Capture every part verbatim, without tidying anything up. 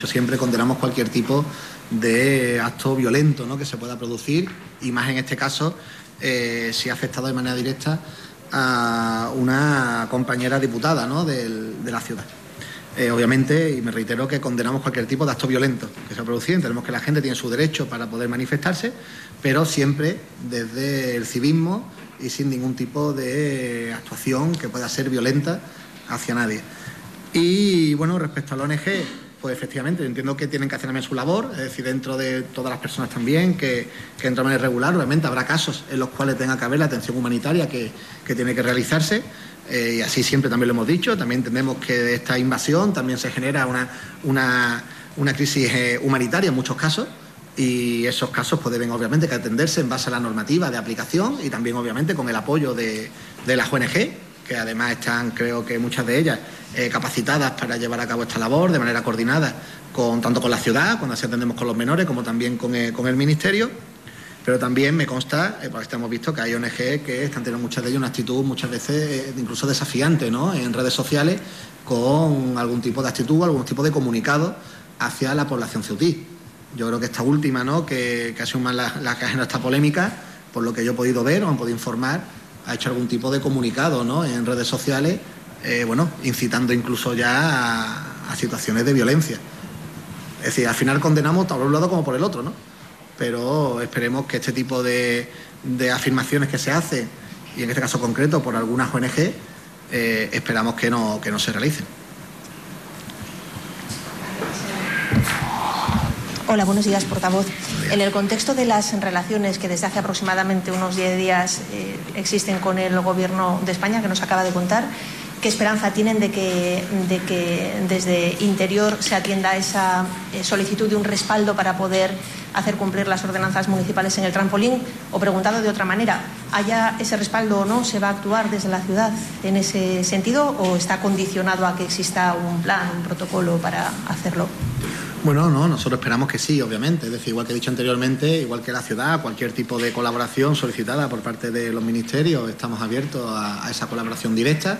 Siempre condenamos cualquier tipo de acto violento, ¿no?, que se pueda producir, y más en este caso eh, si ha afectado de manera directa a una compañera diputada, ¿no?, del, de la ciudad. Eh, obviamente, y me reitero, que condenamos cualquier tipo de acto violento que se ha producido. Entendemos que la gente tiene su derecho para poder manifestarse, pero siempre desde el civismo y sin ningún tipo de actuación que pueda ser violenta hacia nadie. Y bueno, respecto a la O N G, pues efectivamente entiendo que tienen que hacer también su labor, es decir, dentro de todas las personas también que, que entran de manera regular. Obviamente habrá casos en los cuales tenga que haber la atención humanitaria que, que tiene que realizarse, eh, y así siempre también lo hemos dicho. También entendemos que de esta invasión también se genera una, una, una crisis eh, humanitaria en muchos casos, y esos casos pues deben obviamente que atenderse en base a la normativa de aplicación y también obviamente con el apoyo de, de las O N G, que además están, creo que muchas de ellas, eh, capacitadas para llevar a cabo esta labor de manera coordinada, con, tanto con la ciudad, cuando así atendemos con los menores, como también con el, con el Ministerio. Pero también me consta, eh, porque hemos visto que hay O N G que están teniendo muchas de ellas una actitud muchas veces eh, incluso desafiante, ¿no?, en redes sociales, con algún tipo de actitud, algún tipo de comunicado hacia la población ceutí. Yo creo que esta última, ¿no?, que, que ha sido más la, la que ha generado esta polémica, por lo que yo he podido ver o han podido informar, ha hecho algún tipo de comunicado, ¿no?, en redes sociales, eh, bueno, incitando incluso ya a, a situaciones de violencia. Es decir, al final condenamos tanto por un lado como por el otro, ¿no? Pero esperemos que este tipo de, de afirmaciones que se hacen, y en este caso concreto por algunas O N G, eh, esperamos que no, que no se realicen. Hola, buenos días, portavoz. En el contexto de las relaciones que desde hace aproximadamente unos diez días eh, existen con el Gobierno de España, que nos acaba de contar, ¿qué esperanza tienen de que, de que desde Interior se atienda esa eh, solicitud de un respaldo para poder hacer cumplir las ordenanzas municipales en el trampolín? O preguntado de otra manera, ¿haya ese respaldo o no? ¿Se va a actuar desde la ciudad en ese sentido o está condicionado a que exista un plan, un protocolo para hacerlo? Bueno, no, nosotros esperamos que sí, obviamente. Es decir, igual que he dicho anteriormente, igual que la ciudad, cualquier tipo de colaboración solicitada por parte de los ministerios, estamos abiertos a, a esa colaboración directa.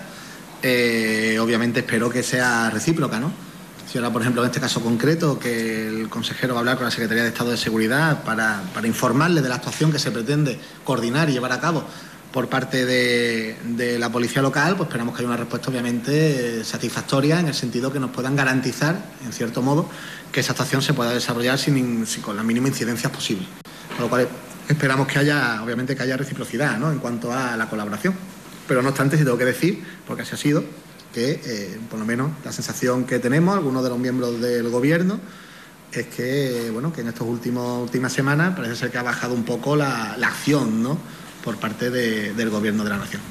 Eh, obviamente espero que sea recíproca, ¿no? Si ahora, por ejemplo, en este caso concreto, que el consejero va a hablar con la Secretaría de Estado de Seguridad para, para informarle de la actuación que se pretende coordinar y llevar a cabo por parte de, de la policía local, pues esperamos que haya una respuesta obviamente satisfactoria, en el sentido que nos puedan garantizar, en cierto modo, que esa actuación se pueda desarrollar sin, sin con la mínima incidencia posible. Con lo cual esperamos que haya, obviamente, que haya reciprocidad, ¿no?, en cuanto a la colaboración. Pero no obstante, sí tengo que decir, porque así ha sido, que eh, por lo menos la sensación que tenemos algunos de los miembros del Gobierno es que, bueno, que en estas últimas últimas semanas parece ser que ha bajado un poco la, la acción, ¿no?, por parte de, del Gobierno de la Nación.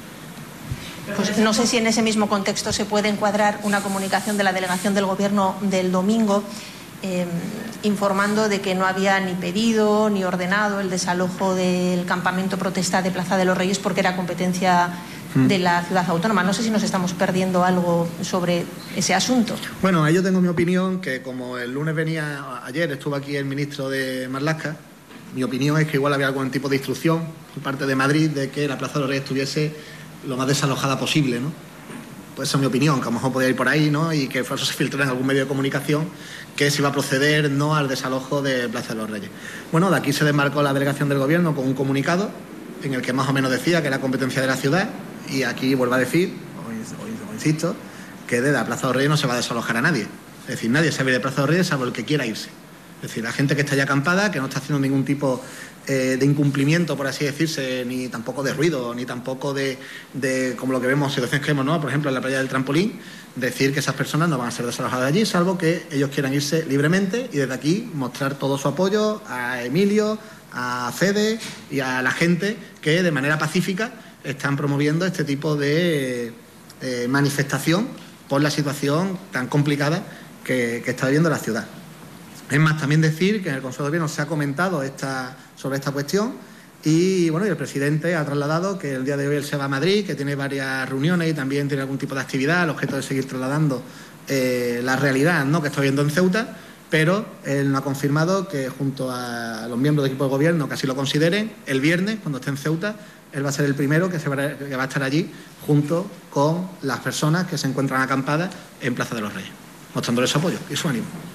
Pues no sé si en ese mismo contexto se puede encuadrar una comunicación de la delegación del Gobierno del domingo eh, informando de que no había ni pedido ni ordenado el desalojo del campamento protesta de Plaza de los Reyes porque era competencia de la ciudad autónoma. No sé si nos estamos perdiendo algo sobre ese asunto. Bueno, ahí yo tengo mi opinión, que como el lunes venía, ayer estuvo aquí el ministro de Marlaska, mi opinión es que igual había algún tipo de instrucción por parte de Madrid de que la Plaza de los Reyes estuviese lo más desalojada posible, ¿no? Pues esa es mi opinión, que a lo mejor podía ir por ahí, ¿no?, y que eso se filtrara en algún medio de comunicación, que se iba a proceder no al desalojo de Plaza de los Reyes. Bueno, de aquí se desmarcó la delegación del Gobierno con un comunicado en el que más o menos decía que era competencia de la ciudad, y aquí vuelvo a decir, o, o, o insisto, que desde la Plaza de los Reyes no se va a desalojar a nadie. Es decir, nadie se va a ir de Plaza de los Reyes salvo el que quiera irse. Es decir, la gente que está ya acampada, que no está haciendo ningún tipo eh, de incumplimiento, por así decirse, ni tampoco de ruido, ni tampoco de, de como lo que vemos, situaciones que vemos, ¿no?, por ejemplo, en la playa del Trampolín, decir que esas personas no van a ser desalojadas de allí, salvo que ellos quieran irse libremente, y desde aquí mostrar todo su apoyo a Emilio, a Fede y a la gente que de manera pacífica están promoviendo este tipo de eh, manifestación por la situación tan complicada que, que está viviendo la ciudad. Es más, también decir que en el Consejo de Gobierno se ha comentado esta, sobre esta cuestión, y bueno, y el presidente ha trasladado que el día de hoy él se va a Madrid, que tiene varias reuniones y también tiene algún tipo de actividad al objeto de seguir trasladando eh, la realidad, ¿no?, que está viendo en Ceuta, pero él no ha confirmado que junto a los miembros del equipo de Gobierno que así lo consideren, el viernes, cuando esté en Ceuta, él va a ser el primero que, se va, que va a estar allí junto con las personas que se encuentran acampadas en Plaza de los Reyes, mostrándole su apoyo y su ánimo.